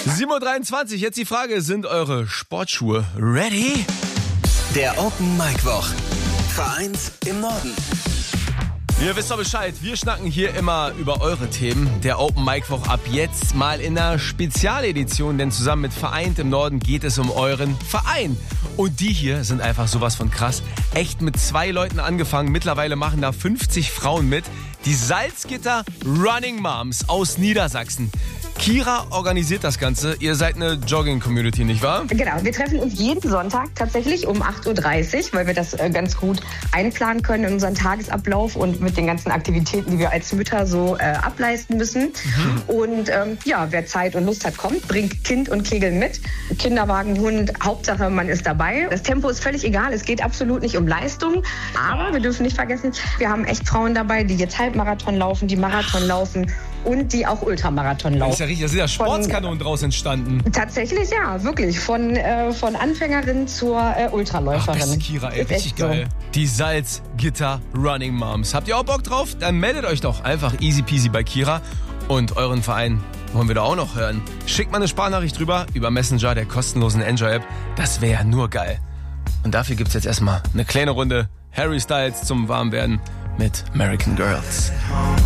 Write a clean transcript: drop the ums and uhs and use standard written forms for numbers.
7:23 Uhr, jetzt die Frage, sind eure Sportschuhe ready? Der Open Mic Woch. Vereint im Norden. Ihr wisst doch Bescheid, wir schnacken hier immer über eure Themen. Der Open Mic Woch ab jetzt mal in einer Spezialedition, denn zusammen mit Vereint im Norden geht es um euren Verein. Und die hier sind einfach sowas von krass. Echt mit 2 Leuten angefangen, mittlerweile machen da 50 Frauen mit. Die Salzgitter Running Moms aus Niedersachsen. Kira organisiert das Ganze. Ihr seid eine Jogging-Community, nicht wahr? Genau, wir treffen uns jeden Sonntag tatsächlich um 8:30 Uhr, weil wir das ganz gut einplanen können in unseren Tagesablauf und mit den ganzen Aktivitäten, die wir als Mütter so ableisten müssen. Und wer Zeit und Lust hat, kommt, bringt Kind und Kegel mit. Kinderwagen, Hund, Hauptsache man ist dabei. Das Tempo ist völlig egal, es geht absolut nicht um Leistung. Aber wir dürfen nicht vergessen, wir haben echt Frauen dabei, die jetzt Halbmarathon laufen, die Marathon laufen und die auch Ultramarathon laufen. Das ist ja richtig, da sind ja Sportskanonen draus entstanden. Tatsächlich ja, wirklich. Von Anfängerin zur Ultraläuferin. Beste Kira, ey, richtig geil. So. Die Salzgitter Running Moms. Habt ihr auch Bock drauf? Dann meldet euch doch einfach easy peasy bei Kira. Und euren Verein wollen wir da auch noch hören. Schickt mal eine Sprachnachricht drüber über Messenger der kostenlosen Enjoy-App. Das wäre ja nur geil. Und dafür gibt's jetzt erstmal eine kleine Runde Harry Styles zum Warmwerden mit American Girls.